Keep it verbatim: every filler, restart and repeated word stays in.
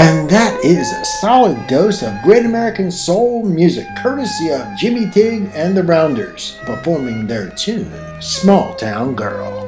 And that is a solid dose of great American soul music, courtesy of Jimmy Tig and the Rounders, performing their tune, Small Town Girl.